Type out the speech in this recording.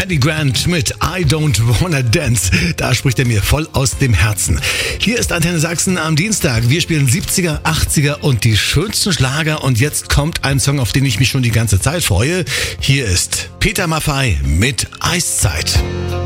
Danny Grant mit I Don't Wanna Dance. Da spricht er mir voll aus dem Herzen. Hier ist Antenne Sachsen am Dienstag. Wir spielen 70er, 80er und die schönsten Schlager. Und jetzt kommt ein Song, auf den ich mich schon die ganze Zeit freue. Hier ist Peter Maffay mit Eiszeit.